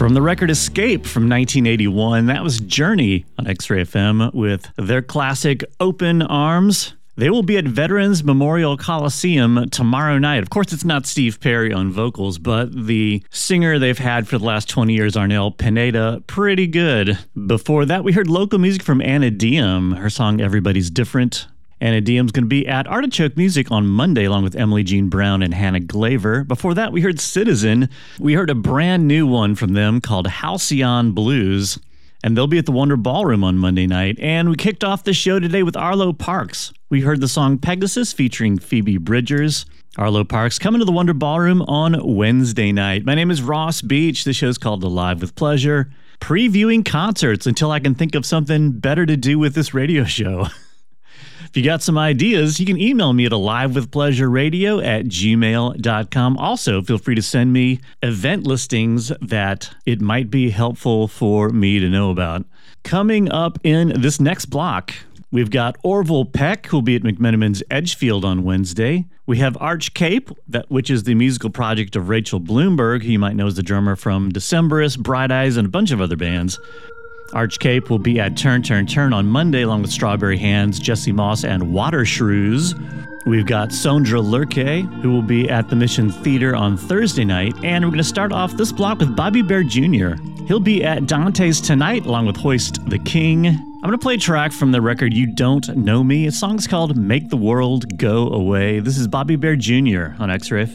From the record Escape from 1981, that was Journey on X-Ray FM with their classic Open Arms. They will be at Veterans Memorial Coliseum tomorrow night. Of course, it's not Steve Perry on vocals, but the singer they've had for the last 20 years, Arnel Pineda, pretty good. Before that, we heard local music from Anna Diem, her song Everybody's Different. Anna Diem's going to be at Artichoke Music on Monday along with Emily Jean Brown and Hannah Glaver. Before that, we heard Citizen. We heard a brand new one from them called Halcyon Blues, and they'll be at the Wonder Ballroom on Monday night. And we kicked off the show today with Arlo Parks. We heard the song Pegasus featuring Phoebe Bridgers. Arlo Parks coming to the Wonder Ballroom on Wednesday night. My name is Ross Beach. The show's called Alive with Pleasure, previewing concerts until I can think of something better to do with this radio show. If you got some ideas, you can email me at alivewithpleasureradio@gmail.com. Also, feel free to send me event listings that it might be helpful for me to know about. Coming up in this next block, we've got Orville Peck, who'll be at McMenamins Edgefield on Wednesday. We have Arch Cape, which is the musical project of Rachel Bloomberg, who you might know as the drummer from Decemberists, Bright Eyes, and a bunch of other bands. Arch Cape will be at Turn, Turn, Turn on Monday along with Strawberry Hands, Jesse Moss, and Water Shrews. We've got Sondra Lurke, who will be at the Mission Theater on Thursday night. And we're going to start off this block with Bobby Bear Jr. He'll be at Dante's tonight along with Hoist the King. I'm going to play a track from the record You Don't Know Me. The song's called Make the World Go Away. This is Bobby Bear Jr. on X-Ray FM.